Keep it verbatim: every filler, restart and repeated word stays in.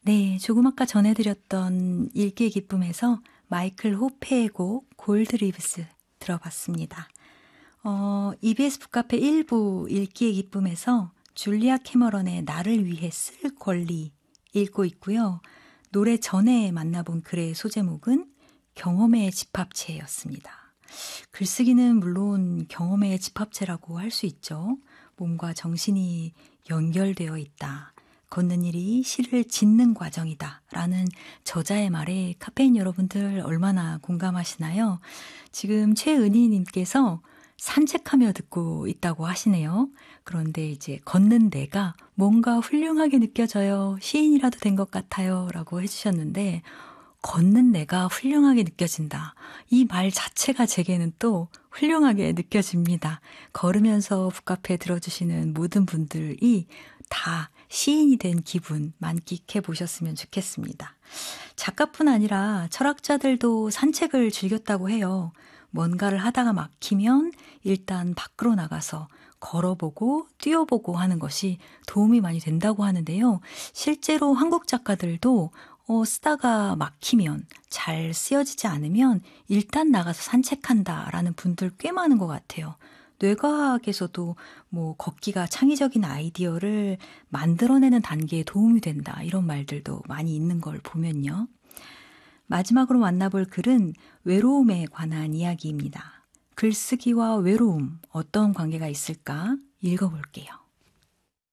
네, 조금 아까 전해드렸던 읽기의 기쁨에서 마이클 호페의 곡 골드 리브스 들어봤습니다. 어, 이비에스 북카페 일 부 읽기의 기쁨에서 줄리아 캐머런의 나를 위해 쓸 권리 읽고 있고요. 노래 전에 만나본 글의 소제목은 경험의 집합체였습니다. 글쓰기는 물론 경험의 집합체라고 할 수 있죠. 몸과 정신이 연결되어 있다. 걷는 일이 시를 짓는 과정이다. 라는 저자의 말에 카페인 여러분들 얼마나 공감하시나요? 지금 최은희님께서 산책하며 듣고 있다고 하시네요. 그런데 이제 걷는 내가 뭔가 훌륭하게 느껴져요. 시인이라도 된 것 같아요. 라고 해주셨는데 걷는 내가 훌륭하게 느껴진다. 이 말 자체가 제게는 또 훌륭하게 느껴집니다. 걸으면서 북카페 들어주시는 모든 분들이 다 시인이 된 기분 만끽해 보셨으면 좋겠습니다. 작가뿐 아니라 철학자들도 산책을 즐겼다고 해요. 뭔가를 하다가 막히면 일단 밖으로 나가서 걸어보고 뛰어보고 하는 것이 도움이 많이 된다고 하는데요. 실제로 한국 작가들도 어, 쓰다가 막히면 잘 쓰여지지 않으면 일단 나가서 산책한다라는 분들 꽤 많은 것 같아요. 뇌과학에서도 뭐 걷기가 창의적인 아이디어를 만들어내는 단계에 도움이 된다 이런 말들도 많이 있는 걸 보면요. 마지막으로 만나볼 글은 외로움에 관한 이야기입니다. 글쓰기와 외로움 어떤 관계가 있을까 읽어볼게요.